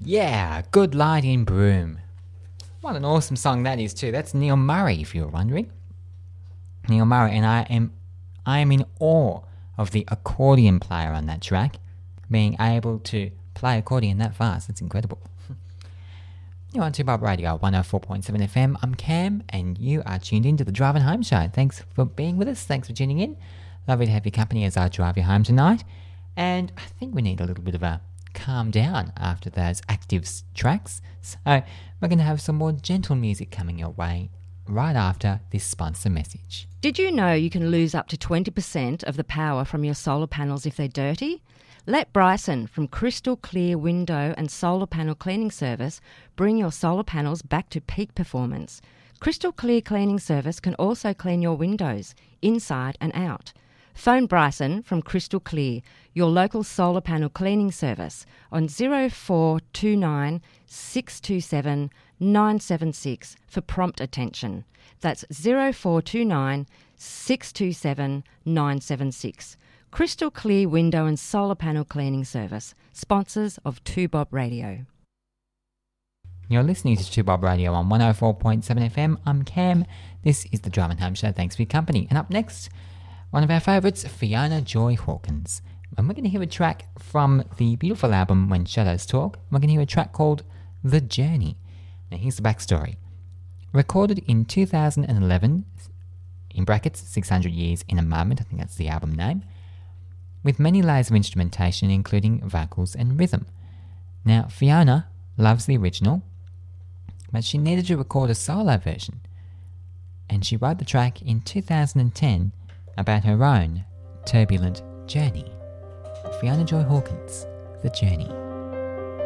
Yeah, Good Light in Broome. What an awesome song that is too. That's Neil Murray, if you were wondering. Neil Murray, and I am in awe of the accordion player on that track, being able to play accordion that fast. That's incredible. You're on 2Bob Radio 104.7 FM. I'm Cam, and you are tuned into the Driving Home Show. Thanks for being with us. Thanks for tuning in. Lovely to have your company as I drive you home tonight. And I think we need a little bit of a calm down after those active tracks. So we're going to have some more gentle music coming your way right after this sponsor message. Did you know you can lose up to 20% of the power from your solar panels if they're dirty? Let Bryson from Crystal Clear Window and Solar Panel Cleaning Service bring your solar panels back to peak performance. Crystal Clear Cleaning Service can also clean your windows, inside and out. Phone Bryson from Crystal Clear, your local solar panel cleaning service, on 0429 627 976 for prompt attention. That's 0429 627 976. Crystal Clear Window and Solar Panel Cleaning Service, sponsors of 2Bob Radio. You're listening to 2Bob Radio on 104.7 FM. I'm Cam. This is the Driving Home Show. Thanks for your company. And up next, one of our favourites, Fiona Joy Hawkins. And we're going to hear a track from the beautiful album When Shadows Talk. We're going to hear a track called The Journey. Now here's the backstory. Recorded in 2011, in brackets, 600 Years in a Moment, I think that's the album name, with many layers of instrumentation including vocals and rhythm. Now Fiona loves the original, but she needed to record a solo version, and she wrote the track in 2010 about her own turbulent journey. Fiona Joy Hawkins, The Journey.